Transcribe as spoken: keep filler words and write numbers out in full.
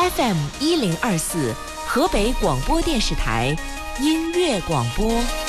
F M 一零二四，河北广播电视台音乐广播。